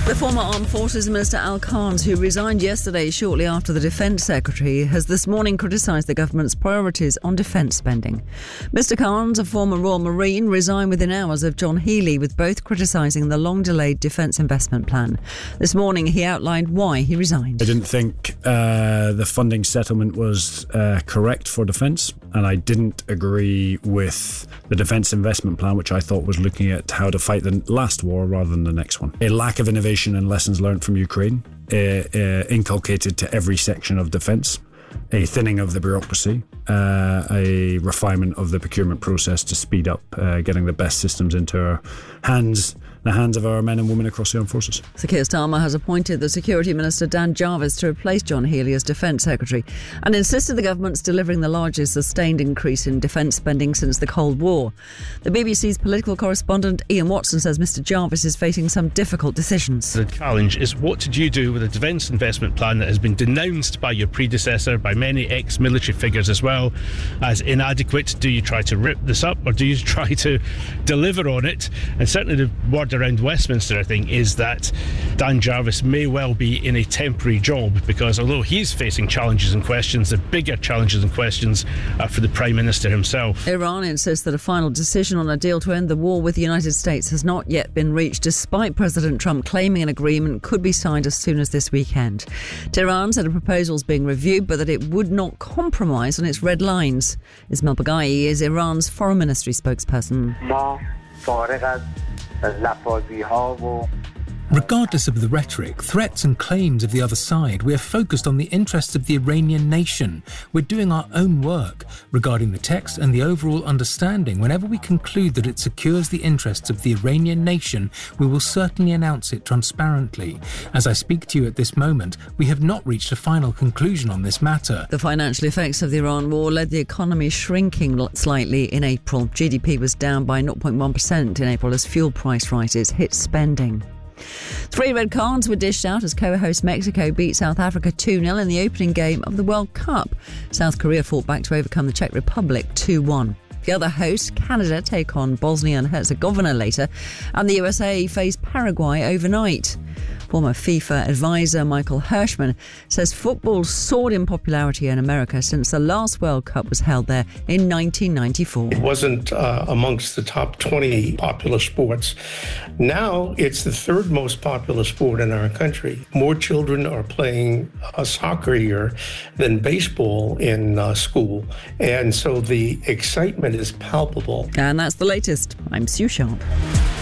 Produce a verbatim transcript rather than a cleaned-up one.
The former Armed Forces Minister Al Carnes, who resigned yesterday shortly after the Defence Secretary, has this morning criticised the government's priorities on defence spending. Mister Carnes, a former Royal Marine, resigned within hours of John Healey, with both criticising the long-delayed defence investment plan. This morning he outlined why he resigned. I didn't think uh, the funding settlement was uh, correct for defence, and I didn't agree with the defence investment plan, which I thought was looking at how to fight the last war rather than the next one. A lack of innovation and lessons learned from Ukraine, uh, uh, inculcated to every section of defence, a thinning of the bureaucracy, uh, a refinement of the procurement process to speed up uh, getting the best systems into our hands, the hands of our men and women across the armed forces. Sir Keir Starmer has appointed the Security Minister Dan Jarvis to replace John Healey as Defence Secretary and insisted the government's delivering the largest sustained increase in defence spending since the Cold War. The B B C's political correspondent Ian Watson says Mr Jarvis is facing some difficult decisions. The challenge is, what did you do with a defence investment plan that has been denounced by your predecessor, by many ex-military figures as well, as inadequate? Do you try to rip this up, or do you try to deliver on it? And certainly the word around Westminster, I think, is that Dan Jarvis may well be in a temporary job, because although he's facing challenges and questions, the bigger challenges and questions are for the Prime Minister himself. Iran insists that a final decision on a deal to end the war with the United States has not yet been reached, despite President Trump claiming an agreement could be signed as soon as this weekend. Tehran said a proposal is being reviewed, but that it would not compromise on its red lines. Ismail Baghai is Iran's foreign ministry spokesperson. Regardless of the rhetoric, threats and claims of the other side, we are focused on the interests of the Iranian nation. We're doing our own work regarding the text and the overall understanding. Whenever we conclude that it secures the interests of the Iranian nation, we will certainly announce it transparently. As I speak to you at this moment, we have not reached a final conclusion on this matter. The financial effects of the Iran war led the economy shrinking slightly in April. G D P was down by zero point one percent in April as fuel price rises hit spending. Three red cards were dished out as co-host Mexico beat South Africa two nil in the opening game of the World Cup. South Korea fought back to overcome the Czech Republic two one. The other hosts, Canada, take on Bosnia and Herzegovina later, and the U S A face Paraguay overnight. Former FIFA advisor Michael Hirschman says football soared in popularity in America since the last World Cup was held there in nineteen ninety-four. It wasn't uh, amongst the top twenty popular sports. Now it's the third most popular sport in our country. More children are playing uh, soccer here than baseball in uh, school. And so the excitement is palpable. And that's the latest. I'm Sue Sharp.